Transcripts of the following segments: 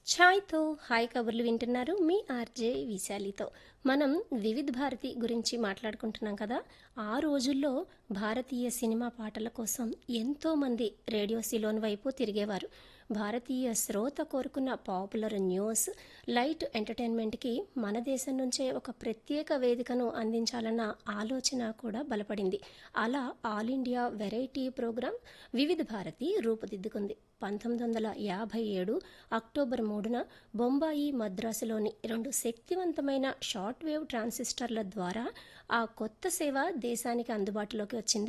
ఛాయ్‌తో hi కబుర్లు వింటున్నారు మీ RJ విశాలితో. మనం వివిధ్ భారతి గురించి మాట్లాడుకుంటున్నాం కదా! ఆ రోజుల్లో భారతీయ సినిమా పాటల కోసం ఎంతోమంది రేడియో సిలోన్ వైపు తిరిగేవారు. భారతీయ శ్రోత కోరుకున్న పాపులర్ న్యూస్, లైట్ ఎంటర్‌టైన్‌మెంట్‌కి మన దేశం నుంచే ఒక ప్రత్యేక వేదికను అందించాలన్న ఆలోచన కూడా బలపడింది. అలా ఆల్ ఇండియా వెరైటీ ప్రోగ్రామ్ వివిధ భారతి రూపుదిద్దుకుంది. 1957 అక్టోబర్ 3న బొంబాయి, మద్రాసులోని 2 శక్తివంతమైన షార్ట్ వేవ్ ట్రాన్సిస్టర్ల ద్వారా ఆ కొత్త సేవ దేశానికి అందుబాటులోకి వచ్చింది.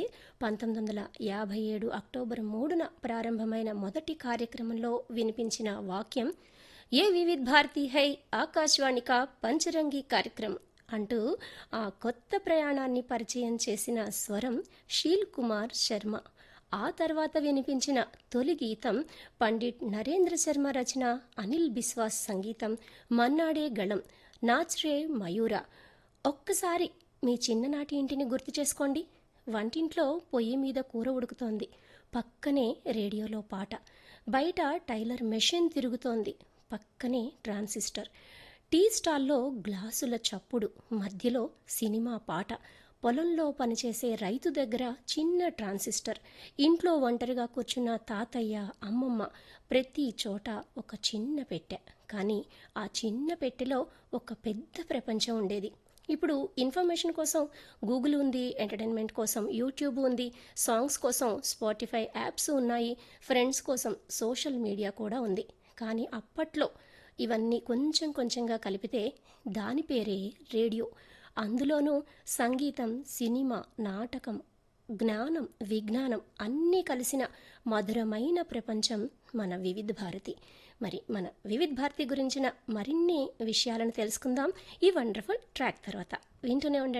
1957 అక్టోబర్ 3న ప్రారంభమైన మొదటి కార్యక్రమంలో వినిపించిన వాక్యం "ఏ వివిధ్ భారతి హై ఆకాశవాణి కా పంచరంగి కార్యక్రమం" అంటూ ఆ కొత్త ప్రయాణాన్ని పరిచయం చేసిన స్వరం షీల్ కుమార్ శర్మ. ఆ తర్వాత వినిపించిన తొలి గీతం పండిట్ నరేంద్ర శర్మ రచన, అనిల్ బిస్వాస్ సంగీతం, మన్నాడే గళం, నాచ్రే మయూరా. ఒక్కసారి మీ చిన్ననాటి ఇంటిని గుర్తు చేసుకోండి. వంటింట్లో పొయ్యి మీద కూర ఉడుకుతోంది, పక్కనే రేడియోలో పాట, బయట టైలర్ మెషిన్ తిరుగుతోంది, పక్కనే ట్రాన్సిస్టర్, టీ స్టాల్లో గ్లాసుల చప్పుడు, మధ్యలో సినిమా పాట, పొలంలో పనిచేసే రైతు దగ్గర చిన్న ట్రాన్సిస్టర్, ఇంట్లో ఒంటరిగా కూర్చున్న తాతయ్య, అమ్మమ్మ, ప్రతి చోట ఒక చిన్న పెట్టె. కానీ ఆ చిన్న పెట్టెలో ఒక పెద్ద ప్రపంచం ఉండేది. ఇప్పుడు ఇన్ఫర్మేషన్ కోసం గూగుల్ ఉంది, ఎంటర్టైన్మెంట్ కోసం యూట్యూబ్ ఉంది, సాంగ్స్ కోసం స్పాటిఫై యాప్స్ ఉన్నాయి, ఫ్రెండ్స్ కోసం సోషల్ మీడియా కూడా ఉంది. కానీ అప్పట్లో ఇవన్నీ కొంచెం కొంచెంగా కలిపితే దాని పేరే రేడియో. అందులోనూ సంగీతం, సినిమా, నాటకం, జ్ఞానం, విజ్ఞానం అన్నీ కలిసిన మధురమైన ప్రపంచం మన వివిధ భారతి. మరి మన వివిధ భారతి గురించిన మరిన్ని విషయాలను తెలుసుకుందాం ఈ వండర్ఫుల్ ట్రాక్ తర్వాత. వింటూనే ఉండండి.